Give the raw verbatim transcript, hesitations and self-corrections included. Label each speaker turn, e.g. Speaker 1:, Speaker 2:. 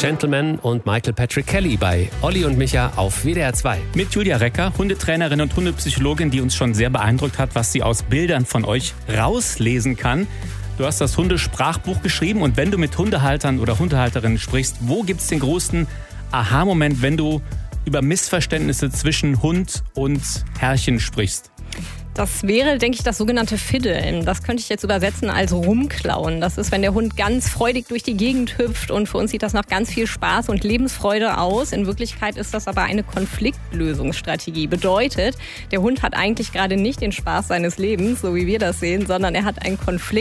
Speaker 1: Gentleman und Michael Patrick Kelly bei Olli und Micha auf W D R zwei.
Speaker 2: Mit Julia Recker, Hundetrainerin und Hundepsychologin, die uns schon sehr beeindruckt hat, was sie aus Bildern von euch rauslesen kann. Du hast das Hundesprachbuch geschrieben und wenn du mit Hundehaltern oder Hundehalterinnen sprichst, wo gibt es den größten Aha-Moment, wenn du über Missverständnisse zwischen Hund und Herrchen sprichst?
Speaker 3: Das wäre, denke ich, das sogenannte Fiddeln. Das könnte ich jetzt übersetzen als Rumklauen. Das ist, wenn der Hund ganz freudig durch die Gegend hüpft und für uns sieht das nach ganz viel Spaß und Lebensfreude aus. In Wirklichkeit ist das aber eine Konfliktlösungsstrategie. Bedeutet, der Hund hat eigentlich gerade nicht den Spaß seines Lebens, so wie wir das sehen, sondern er hat einen Konflikt